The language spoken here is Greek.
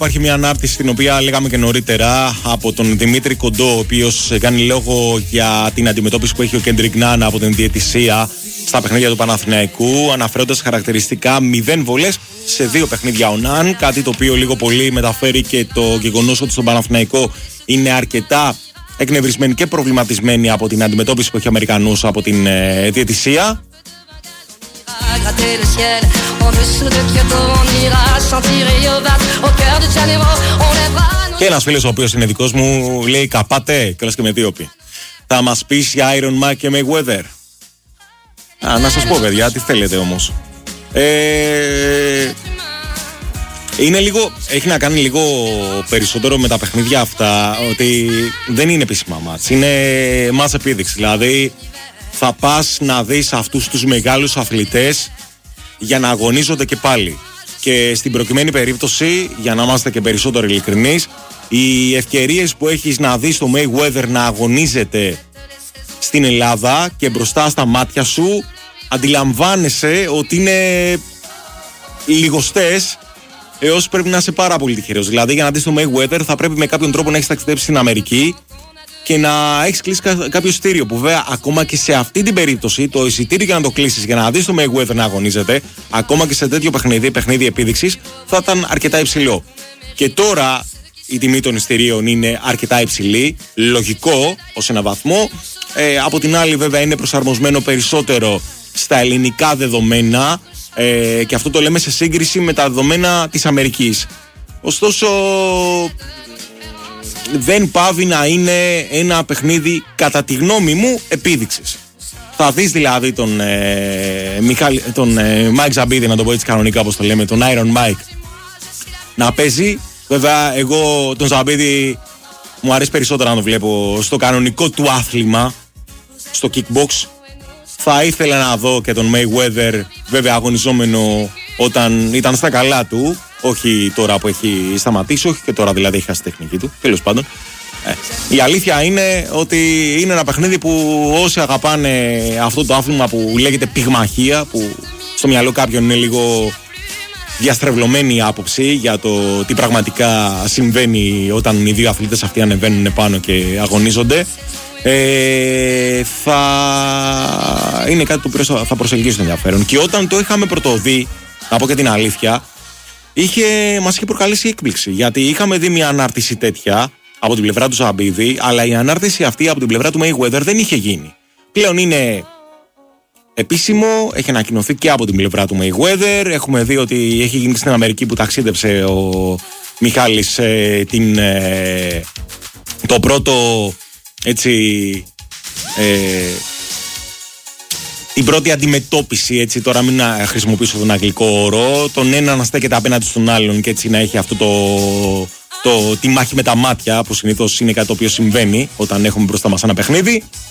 Υπάρχει μια ανάρτηση την οποία λέγαμε και νωρίτερα από τον Δημήτρη Κοντό, ο οποίος κάνει λόγο για την αντιμετώπιση που έχει ο Κέντρικ Νάν από την διαιτησία στα παιχνίδια του Παναθηναϊκού, αναφέροντας χαρακτηριστικά 0 βολές σε 2 παιχνίδια ο Νάν. Κάτι το οποίο λίγο πολύ μεταφέρει και το γεγονός ότι στον Παναθηναϊκό είναι αρκετά εκνευρισμένοι και προβληματισμένοι από την αντιμετώπιση που έχει ο Αμερικανούς από την διαιτησία. Και ένας φίλος ο οποίος είναι δικός μου λέει καπάτε και όλες και με δίωπη. Θα μας πεις για Iron Mike και Mayweather? Να σας πω παιδιά, τι θέλετε όμως. Είναι λίγο, έχει να κάνει λίγο περισσότερο με τα παιχνίδια αυτά, ότι δεν είναι επίσημα μάτς, είναι μάτς επίδειξη. Δηλαδή θα πας να δεις αυτούς τους μεγάλους αθλητές για να αγωνίζονται και πάλι. Και στην προκειμένη περίπτωση, για να είμαστε και περισσότερο ειλικρινείς, οι ευκαιρίες που έχεις να δεις το Mayweather να αγωνίζεται στην Ελλάδα και μπροστά στα μάτια σου, αντιλαμβάνεσαι ότι είναι λιγοστές, έως πρέπει να είσαι πάρα πολύ τυχερός. Δηλαδή για να δεις το Mayweather θα πρέπει με κάποιον τρόπο να έχεις ταξιδέψει στην Αμερική και να έχεις κλείσει κάποιο εισιτήριο. Που βέβαια ακόμα και σε αυτή την περίπτωση το εισιτήριο για να το κλείσεις για να δεις το Mayweather να αγωνίζεται, ακόμα και σε τέτοιο παιχνίδι επίδειξης, θα ήταν αρκετά υψηλό. Και τώρα η τιμή των εισιτηρίων είναι αρκετά υψηλή, λογικό ως ένα βαθμό. Από την άλλη βέβαια είναι προσαρμοσμένο περισσότερο στα ελληνικά δεδομένα, και αυτό το λέμε σε σύγκριση με τα δεδομένα της Αμερικής. Ωστόσο δεν πάβει να είναι ένα παιχνίδι, κατά τη γνώμη μου, επίδειξης. Θα δεις δηλαδή τον Mike Zambidi, να το πω έτσι κανονικά όπως το λέμε, τον Iron Mike να παίζει. Βέβαια εγώ τον Zambidi μου αρέσει περισσότερο να το βλέπω στο κανονικό του άθλημα, στο kickbox. Θα ήθελα να δω και τον Mayweather βέβαια αγωνιζόμενο όταν ήταν στα καλά του, όχι τώρα που έχει σταματήσει, όχι και τώρα δηλαδή έχει χάσει τεχνική του, τέλος πάντων. Η αλήθεια είναι ότι είναι ένα παιχνίδι που όσοι αγαπάνε αυτό το άθλημα που λέγεται πυγμαχία, που στο μυαλό κάποιον είναι λίγο διαστρεβλωμένη η άποψη για το τι πραγματικά συμβαίνει όταν οι δύο αθλητές αυτοί ανεβαίνουν πάνω και αγωνίζονται, θα είναι κάτι το οποίο θα προσελκύσει το ενδιαφέρον. Και όταν το είχαμε πρωτοδεί, να πω και την αλήθεια, μας είχε προκαλέσει έκπληξη, γιατί είχαμε δει μια ανάρτηση τέτοια από την πλευρά του Ζαμπίδη, αλλά η ανάρτηση αυτή από την πλευρά του Mayweather δεν είχε γίνει. Πλέον είναι επίσημο, έχει ανακοινωθεί και από την πλευρά του Mayweather. Έχουμε δει ότι έχει γίνει στην Αμερική που ταξίδεψε ο Μιχάλης το πρώτο, έτσι, την πρώτη αντιμετώπιση, έτσι, τώρα μην χρησιμοποιήσω τον αγγλικό όρο, τον ένα να στέκεται απέναντι στον άλλον και έτσι να έχει αυτό τη μάχη με τα μάτια, που συνήθως είναι κάτι το οποίο συμβαίνει όταν έχουμε μπροστά μας ένα παιχνίδι.